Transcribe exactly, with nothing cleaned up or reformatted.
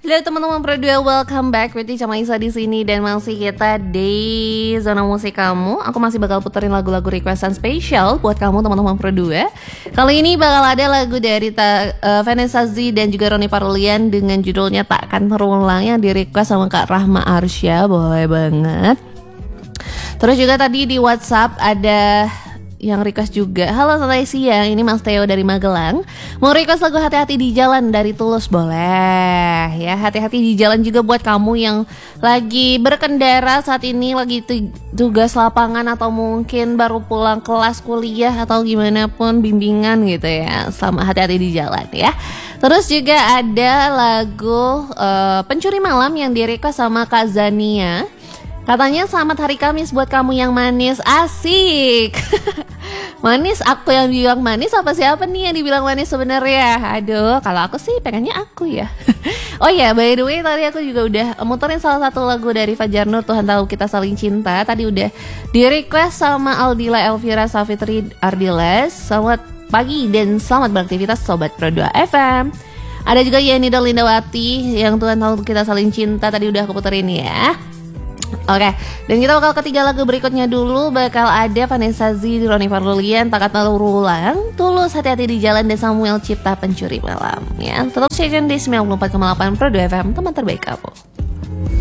Halo teman-teman Pro dua, welcome back with Ica Maisa di sini dan masih kita di zona musik kamu. Aku masih bakal puterin lagu-lagu requestan spesial buat kamu teman-teman Pro dua. Kali ini bakal ada lagu dari ta, uh, Vanessa Z dan juga Ronnie Parulian dengan judulnya Takkan Terulang yang di request sama Kak Rahma Arsya, boleh banget. Terus juga tadi di WhatsApp ada yang request juga. Halo selamat siang, ini Mas Theo dari Magelang. Mau request lagu Hati-Hati di Jalan dari Tulus, boleh ya. Hati-hati di jalan juga buat kamu yang lagi berkendara saat ini, lagi tugas lapangan atau mungkin baru pulang kelas kuliah atau gimana pun bimbingan gitu ya. Selamat hati-hati di jalan ya. Terus juga ada lagu uh, Pencuri Malam yang di request sama Kak Zania. Katanya selamat hari Kamis buat kamu yang manis. Asik. Manis, aku yang bilang manis apa siapa nih yang dibilang manis sebenarnya? Aduh, kalau aku sih pengennya aku ya. Oh ya, by the way tadi aku juga udah muterin salah satu lagu dari Fajar Nur, Tuhan Tahu Kita Saling Cinta. Tadi udah di request sama Aldila Elvira Safitri Ardiles. Selamat pagi dan selamat beraktivitas Sobat Pro dua F M. Ada juga Yeni Lindawati yang Tuhan Tahu Kita Saling Cinta. Tadi udah aku puterin ya. Oke, okay. Dan kita bakal ketiga lagu berikutnya dulu. Bakal ada Vanessa Z, Ronnie Parulian, Takkan Terulang, Tulus, Hati-Hati di Jalan, dan Samuel Cipta Pencuri Malam ya. Tetap stay tune di sembilan puluh empat koma delapan Pro dua F M, teman terbaik kamu.